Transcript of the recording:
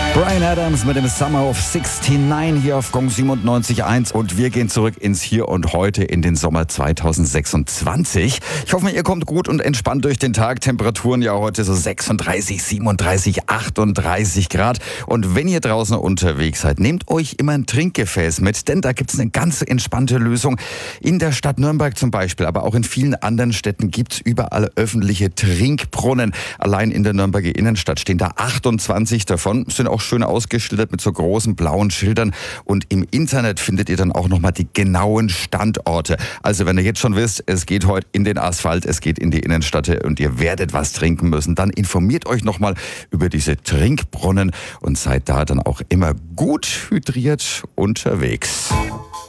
Bryan Adams mit dem Summer of 69 hier auf Gong 97.1 und wir gehen zurück ins Hier und Heute in den Sommer 2026. Ich hoffe, ihr kommt gut und entspannt durch den Tag. Temperaturen ja heute so 36, 37, 38 Grad. Und wenn ihr draußen unterwegs seid, nehmt euch immer ein Trinkgefäß mit, denn da gibt es eine ganz entspannte Lösung. In der Stadt Nürnberg zum Beispiel, aber auch in vielen anderen Städten gibt es überall öffentliche Trinkbrunnen. Allein in der Nürnberger Innenstadt stehen da 28 davon, sind auch schön ausgeschildert mit so großen blauen Schildern und im Internet findet ihr dann auch nochmal die genauen Standorte. Also wenn ihr jetzt schon wisst, es geht heute in den Asphalt, es geht in die Innenstadt und ihr werdet was trinken müssen, dann informiert euch nochmal über diese Trinkbrunnen und seid da dann auch immer gut hydriert unterwegs.